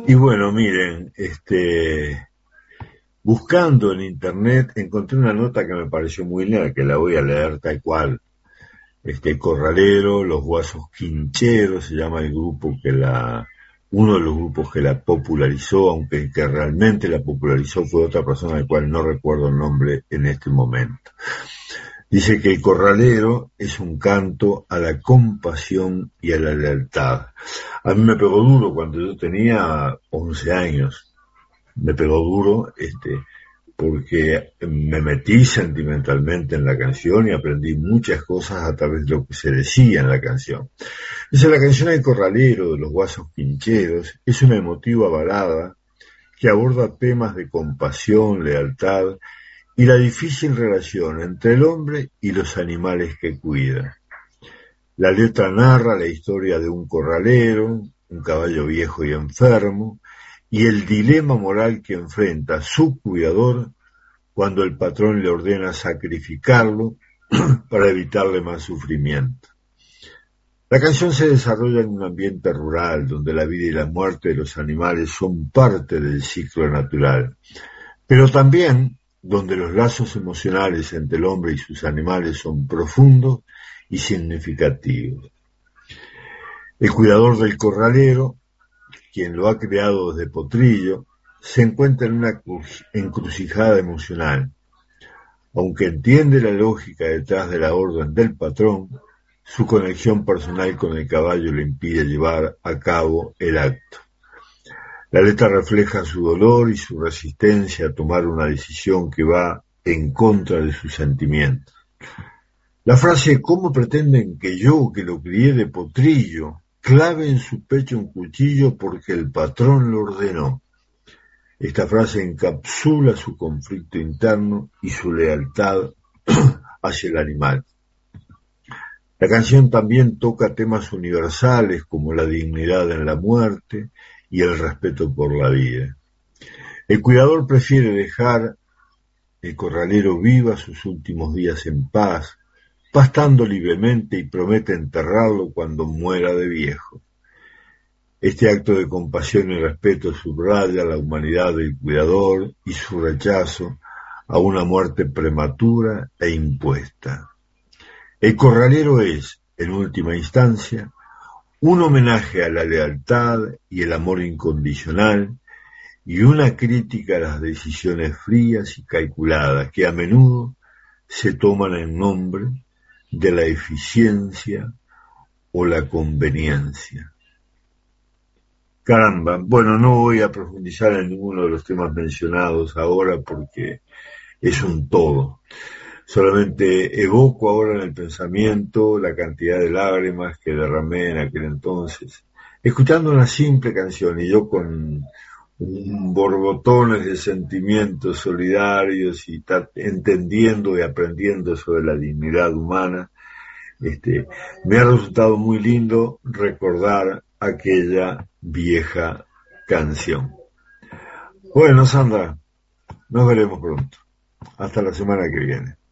Y bueno, miren, buscando en internet encontré una nota que me pareció muy linda, que la voy a leer tal cual. Corralero, los Guasos Quincheros, se llama el grupo uno de los grupos que la popularizó, aunque que realmente la popularizó fue otra persona del cual no recuerdo el nombre en este momento. Dice que el corralero es un canto a la compasión y a la lealtad. A mí me pegó duro cuando yo tenía 11 años. Me pegó duro, porque me metí sentimentalmente en la canción y aprendí muchas cosas a través de lo que se decía en la canción. Dice, la canción El Corralero de los Guasos Pincheros es una emotiva balada que aborda temas de compasión, lealtad y la difícil relación entre el hombre y los animales que cuida. La letra narra la historia de un corralero, un caballo viejo y enfermo, y el dilema moral que enfrenta su cuidador cuando el patrón le ordena sacrificarlo para evitarle más sufrimiento. La canción se desarrolla en un ambiente rural donde la vida y la muerte de los animales son parte del ciclo natural, pero también donde los lazos emocionales entre el hombre y sus animales son profundos y significativos. El cuidador del corralero, quien lo ha creado desde potrillo, se encuentra en una encrucijada emocional. Aunque entiende la lógica detrás de la orden del patrón, su conexión personal con el caballo le impide llevar a cabo el acto. La letra refleja su dolor y su resistencia a tomar una decisión que va en contra de sus sentimientos. La frase "¿Cómo pretenden que yo, que lo crié de potrillo, clave en su pecho un cuchillo porque el patrón lo ordenó?" Esta frase encapsula su conflicto interno y su lealtad hacia el animal. La canción también toca temas universales como la dignidad en la muerte y el respeto por la vida. El cuidador prefiere dejar el corralero viva sus últimos días en paz, pastando libremente, y promete enterrarlo cuando muera de viejo. Este acto de compasión y respeto subraya la humanidad del cuidador y su rechazo a una muerte prematura e impuesta. El corralero es, en última instancia, un homenaje a la lealtad y el amor incondicional y una crítica a las decisiones frías y calculadas que a menudo se toman en nombre de la eficiencia o la conveniencia. Caramba, bueno, no voy a profundizar en ninguno de los temas mencionados ahora porque es un todo. Solamente evoco ahora en el pensamiento la cantidad de lágrimas que derramé en aquel entonces, escuchando una simple canción, y yo con borbotones de sentimientos solidarios y entendiendo y aprendiendo sobre la dignidad humana. Me ha resultado muy lindo recordar aquella vieja canción. Bueno, Sandra, nos veremos pronto. Hasta la semana que viene.